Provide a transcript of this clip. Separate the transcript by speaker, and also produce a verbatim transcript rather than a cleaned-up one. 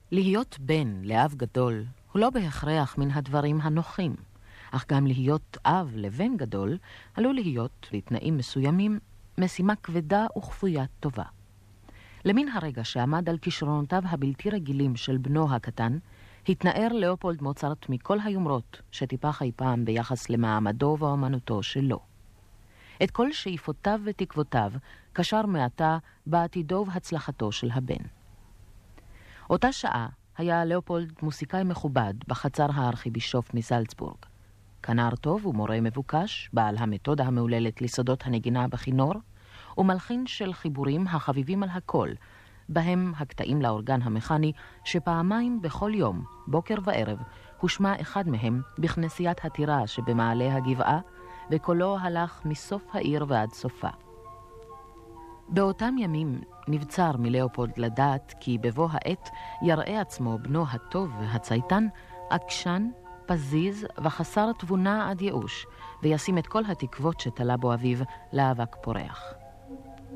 Speaker 1: להיות בן לאב גדול הוא לא בהכרח מן הדברים הנוחים, אך גם להיות אב לבן גדול עלול להיות, בתנאים מסוימים, משימה כבדה וכפויה טובה. למן הרגע שעמד על כישרונותיו הבלתי רגילים של בנו הקטן, התנער לאופולד מוצרט מכל היומרות שטיפח אי פעם ביחס למעמדו ואומנותו שלו. את כל שאיפותיו ותקוותיו קשר מעתה בעתידו והצלחתו של הבן. אותה שעה היה לאופולד מוסיקאי מכובד בחצר הארכיבישוף מסלצבורג. כנר טוב ומורה מבוקש, בעל המתודה המעוללת לסודות הנגינה בכינור, ומלחין של חיבורים החביבים על הכל, בהם הקטעים לאורגן המכני שפעמיים בכל יום, בוקר וערב, הושמע אחד מהם בכנסיית הטירה שבמעלה הגבעה, וקולו הלך מסוף העיר ועד סופה. באותם ימים נבצר מלאופולד לדעת כי בבוא העת יראה עצמו בנו הטוב והצייתן, עקשן, פזיז וחסר תבונה עד ייאוש, וישים את כל התקוות שתלה בו אביו לאבק פורח.